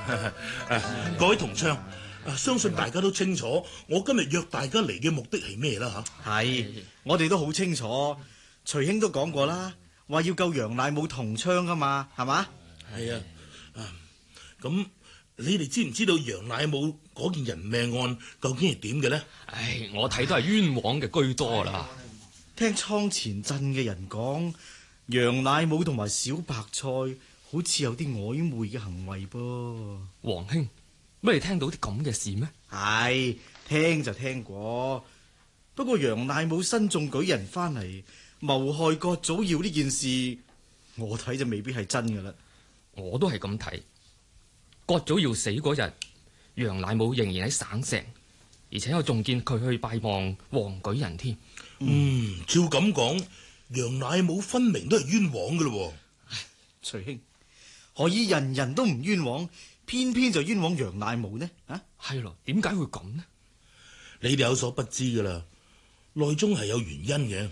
各位同窗，相信大家都清楚，我今日約大家嚟嘅目的係咩啦？ 係，我哋都好清楚。徐兄都講過啦，話要救楊乃武同窗噶嘛，係嘛？ 係啊，咁你哋知唔知道楊乃武嗰件人命案究竟係點嘅呢？ 我睇都係冤枉嘅居多啦。 聽倉前鎮嘅人講，楊乃武同埋小白菜好似有啲曖昧嘅行為噃。 黃兄，乜你聽到啲咁嘅事咩？ 係，聽就聽過。不過楊乃武身中舉人翻嚟謀害郭祖堯呢件事，我睇就未必係真噶啦。 我都係咁睇。郭祖堯死嗰日，楊乃武仍然喺省城，而且我仲見佢去拜望黃舉人添。 照咁講，楊乃武分明都係冤枉噶咯。 徐兄，何以人人都唔冤枉，偏偏就冤枉楊乃武呢？ 係咯，點解會咁呢？ 你哋有所不知噶啦，內中係有原因嘅。